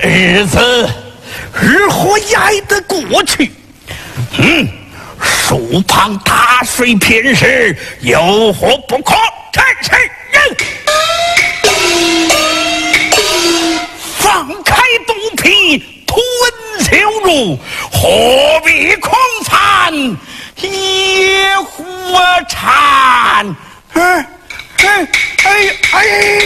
日子如何也得过去。树旁打水片时，有何不可？陈世人，放开肚皮，吞酒入，何必狂残野火馋？哎！